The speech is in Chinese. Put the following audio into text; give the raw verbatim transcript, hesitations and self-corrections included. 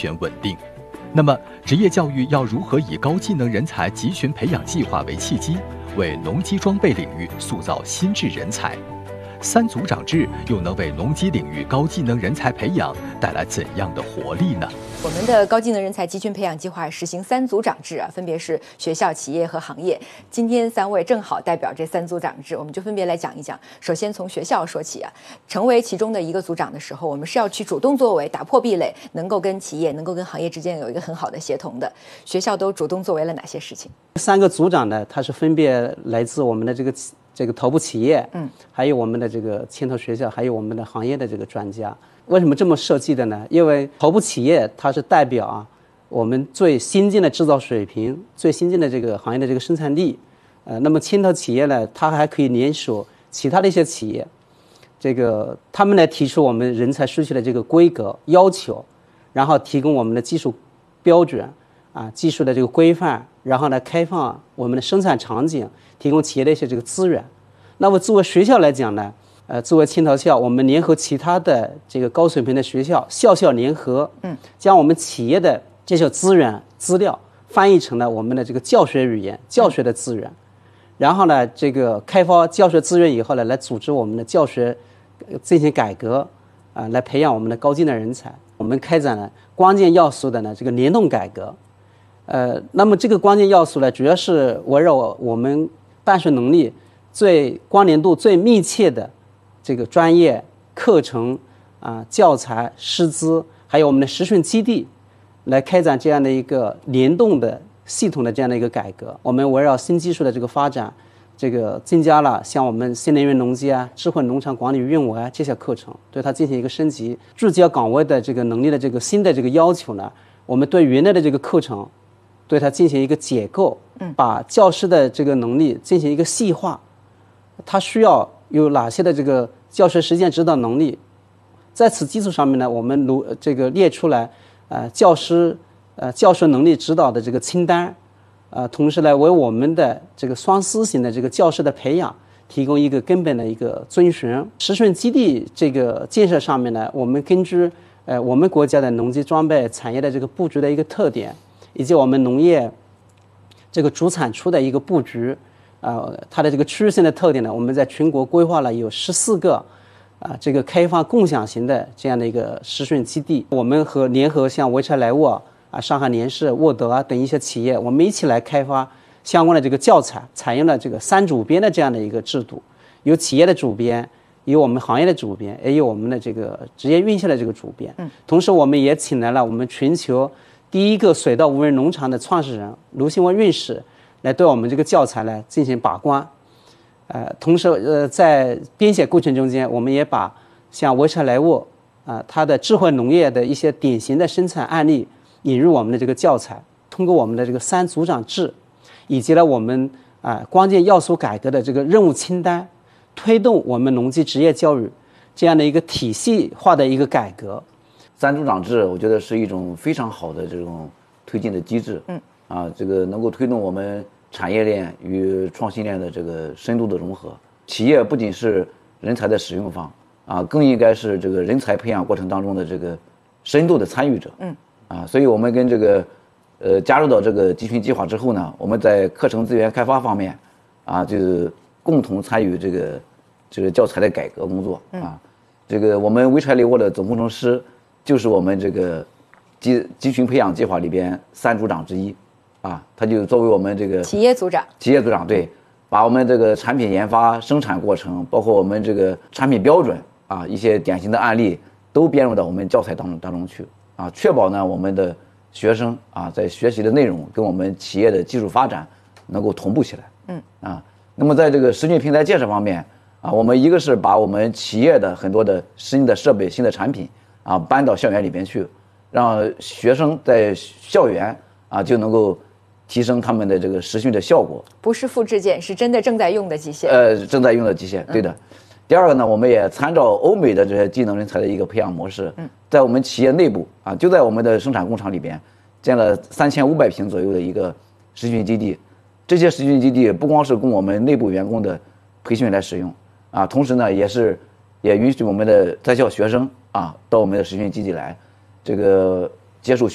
全稳定。那么，职业教育要如何以高技能人才集群培养计划为契机，为农机装备领域塑造新质人才？三组长制又能为农机领域高技能人才培养带来怎样的活力呢？ 我们的高技能人才集群培养计划实行三组长制啊，分别是学校、企业和行业。今天三位正好代表这三组长制，我们就分别来讲一讲。首先从学校说起啊，成为其中的一个组长的时候，我们是要去主动作为，打破壁垒，能够跟企业、能够跟行业之间有一个很好的协同的。学校都主动作为了哪些事情？ 三个组长呢，他是分别来自我们的这个这个头部企业，嗯，还有我们的这个牵头学校，还有我们的行业的这个专家。为什么这么设计的呢？因为头部企业它是代表啊我们最新进的制造水平、最新进的这个行业的这个生产力，呃，那么牵头企业呢，它还可以联手其他的一些企业，这个他们来提出我们人才需求的这个规格要求，然后提供我们的技术标准啊、技术的这个规范，然后来开放我们的生产场景，提供企业的一些这个资源。那么作为学校来讲呢？呃，作为牵头校，我们联合其他的这个高水平的学校，校校联合，嗯，将我们企业的这些资源资料翻译成了我们的这个教学语言、教学的资源，然后呢，这个开发教学资源以后呢，来组织我们的教学进行改革，啊、呃，来培养我们的高技能人才。我们开展了关键要素的呢这个联动改革，呃，那么这个关键要素呢，主要是围绕我们办学能力最关联度最密切的。这个专业课程啊、呃、教材师资，还有我们的实训基地，来开展这样的一个联动的系统的这样的一个改革。我们围绕新技术的这个发展，这个增加了像我们新能源农机啊、智慧农场管理运维啊这些课程，对它进行一个升级。聚焦岗位的这个能力的这个新的这个要求呢，我们对原来的这个课程，对它进行一个解构，把教师的这个能力进行一个细化，它需要有哪些的这个教学实践指导能力？在此基础上面呢，我们如这个列出来，呃，教师呃教学能力指导的这个清单，呃，同时呢，为我们的这个双思型的这个教师的培养提供一个根本的一个遵循。实训基地这个建设上面呢，我们根据呃我们国家的农机装备产业的这个布局的一个特点，以及我们农业这个主产出的一个布局。呃，它的这个区域性的特点呢，我们在全国规划了有十四个啊、呃，这个开放共享型的这样的一个实训基地。我们和联合像潍柴莱沃啊、上海联世、沃德啊等一些企业，我们一起来开发相关的这个教材，采用了这个三主编的这样的一个制度，有企业的主编，有我们行业的主编，也有我们的这个职业院校的这个主编。嗯，同时我们也请来了我们全球第一个水稻无人农场的创始人卢新文院士。来对我们这个教材呢进行把关，呃，同时呃在编写过程中间，我们也把像潍柴莱沃啊、呃、它的智慧农业的一些典型的生产案例引入我们的这个教材，通过我们的这个三组长制，以及呢我们啊、呃、关键要素改革的这个任务清单，推动我们农机职业教育这样的一个体系化的一个改革。 三组长制，我觉得是一种非常好的这种推进的机制，嗯，啊，这个能够推动我们产业链与创新链的这个深度的融合。企业不仅是人才的使用方啊，更应该是这个人才培养过程当中的这个深度的参与者。嗯，啊，所以我们跟这个呃加入到这个集群计划之后呢，我们在课程资源开发方面啊，就是共同参与这个这个教材的改革工作啊。这个我们潍柴莱沃的总工程师就是我们这个集集群培养计划里边三组长之一。啊，他就作为我们这个企业组长， 企业组长对，把我们这个产品研发、生产过程，包括我们这个产品标准啊，一些典型的案例都编入到我们教材当中当中去啊，确保呢我们的学生啊在学习的内容跟我们企业的技术发展能够同步起来。嗯啊，那么在这个实训平台建设方面啊，我们一个是把我们企业的很多的新的设备、新的产品啊搬到校园里边去，让学生在校园啊就能够提升他们的这个实训的效果， 不是复制件，是真的正在用的机械。 呃，正在用的机械，对的。嗯、第二个呢，我们也参照欧美的这些技能人才的一个培养模式，嗯，在我们企业内部啊，就在我们的生产工厂里边建了三千五百平左右的一个实训基地。这些实训基地不光是供我们内部员工的培训来使用啊，同时呢，也是也允许我们的在校学生啊到我们的实训基地来这个接受。